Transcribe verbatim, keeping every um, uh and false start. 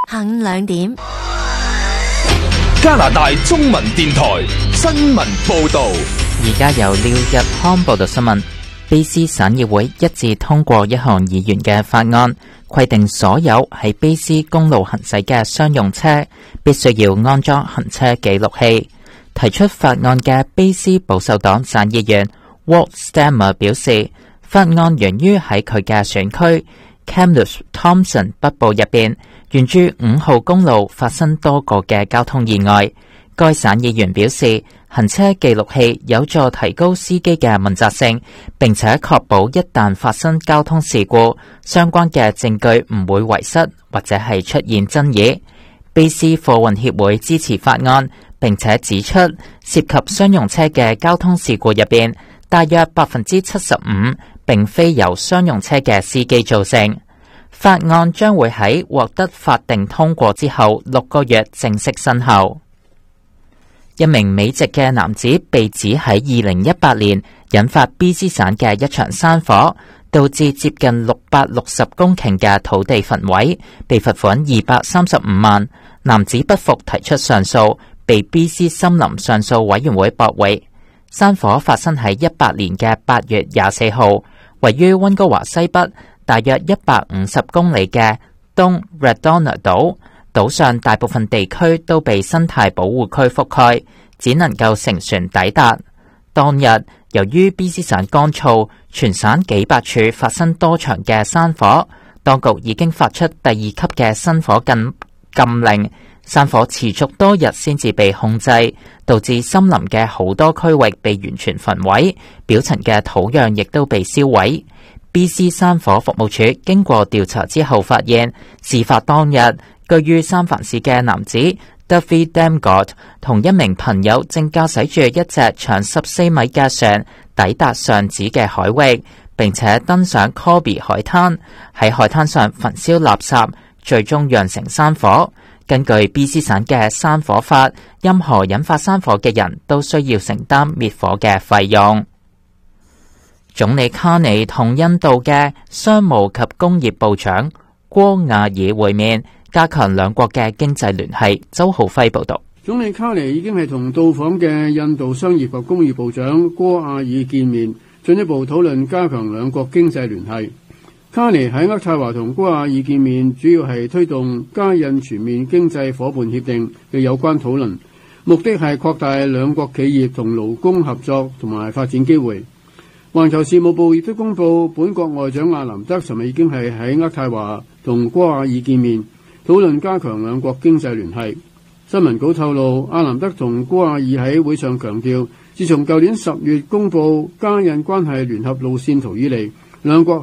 下午兩點， 加拿大中文電台新聞報道。 而家由廖日康報道新聞。卑詩省議會一致通過一項議員嘅法案，規定所有喺卑詩公路行駛嘅商用車必須要安裝行車記錄器。提出法案嘅卑詩保守黨省議員 Walt Stammer 表示，法案源於喺佢嘅選區 Kamloops Thompson 北部入邊，沿住五號公路發生多個嘅交通意外。該省議員表示，行車記錄器有助提高司機嘅問責性，並且確保一旦發生交通事故，相關嘅證據唔會遺失或者係出現爭議。卑詩貨運協會支持法案，並且指出涉及商用車嘅交通事故入邊，大約百分之七十五並非由商用車嘅司機造成。法案將會喺獲得法定通過之後六個月正式生效。一名美籍嘅男子被指喺二零一八年引發卑詩省嘅一場山火，導致接近六百六十公頃嘅土地焚毀，被罰款二百三十五萬。男子不服提出上訴，被卑詩森林上訴委員會駁回。山火發生喺一八年嘅八月廿四號，位於溫哥華西北大約一百五十公里嘅東 Redonda 島。島上大部分地區都被生態保護區覆蓋，只能夠乘船抵達。當日由於卑詩省乾燥，全省幾百處發生多場嘅山火，當局已經發出第二級嘅山火禁禁令。山火持續多日先至被控制，導致森林嘅好多區域被完全焚毀，表層嘅土壤亦都被燒毀。卑詩山火服務處經過調查之後發現，事發當日居於三藩市嘅男子 David Damgard 同一名朋友正駕駛住一隻長十四米嘅船抵達上址嘅海域，並且登上 Corby 海灘，喺海灘上焚燒垃圾，最終釀成山火。根據卑詩省嘅山火法，任何引發山火嘅人都需要承擔滅火嘅費用。總理卡尼同印度嘅商務及工業部長戈亞爾會面，加強兩國嘅經濟聯繫。周浩輝報道。 總理卡尼已經係同到訪嘅印度商業及工業部長戈亞爾見面，進一步討論加強兩國經濟聯繫。卡尼喺渥太華同戈亞爾見面，主要係推動加印全面經濟夥伴協定嘅有關討論，目的係擴大兩國企業同勞工合作同埋發展機會。環球事務部亦都公布，本國外長阿南德尋日已經係喺渥太華同戈亞爾見面，討論加強兩國經濟聯繫。新聞稿透露，阿南德同戈亞爾喺會上強調，自從舊年十月公布加印關係聯合路線圖以嚟，兩國